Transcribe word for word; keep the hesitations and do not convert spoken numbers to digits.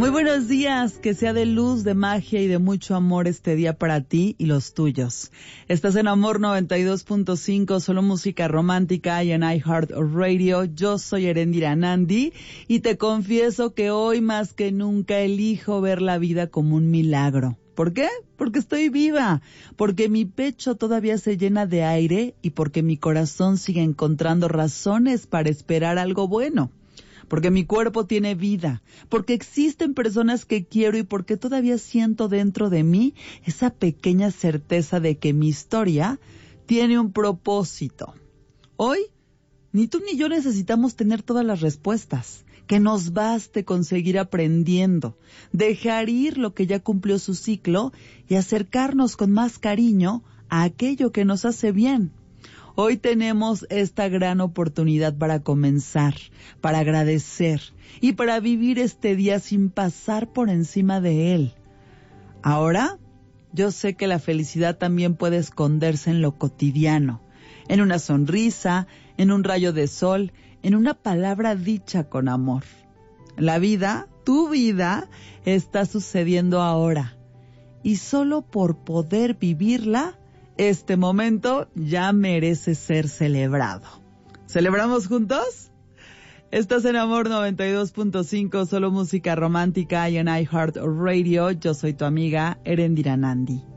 Muy buenos días, que sea de luz, de magia y de mucho amor este día para ti y los tuyos. Estás en Amor noventa y dos punto cinco, solo música romántica y en iHeartRadio. Yo soy Erendira Nandi y te confieso que hoy más que nunca elijo ver la vida como un milagro. ¿Por qué? Porque estoy viva, porque mi pecho todavía se llena de aire y porque mi corazón sigue encontrando razones para esperar algo bueno. Porque mi cuerpo tiene vida, porque existen personas que quiero y porque todavía siento dentro de mí esa pequeña certeza de que mi historia tiene un propósito. Hoy, ni tú ni yo necesitamos tener todas las respuestas, que nos baste con seguir aprendiendo, dejar ir lo que ya cumplió su ciclo y acercarnos con más cariño a aquello que nos hace bien. Hoy tenemos esta gran oportunidad para comenzar, para agradecer y para vivir este día sin pasar por encima de él. Ahora, yo sé que la felicidad también puede esconderse en lo cotidiano, en una sonrisa, en un rayo de sol, en una palabra dicha con amor. La vida, tu vida, está sucediendo ahora y solo por poder vivirla, este momento ya merece ser celebrado. ¿Celebramos juntos? Estás en Amor noventa y dos punto cinco, solo música romántica y en iHeartRadio. Yo soy tu amiga Erendira Nandi.